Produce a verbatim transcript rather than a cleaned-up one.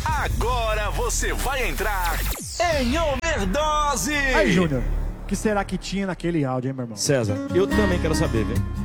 Agora você vai entrar em overdose. Aí, Júnior, o que será que tinha naquele áudio, hein, meu irmão? César, eu também quero saber, viu?